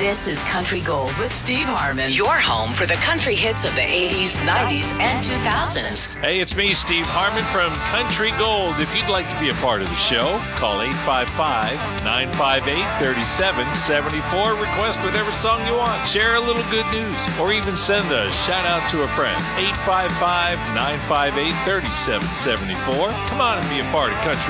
This is Country Gold with Steve Harmon, your home for the country hits of the 80s, 90s, and 2000s. Hey, it's me, Steve Harmon from Country Gold. If you'd like to be a part of the show, call 855-958-3774. Request whatever song you want. Share a little good news, or even send a shout out to a friend. 855-958-3774. Come on and be a part of Country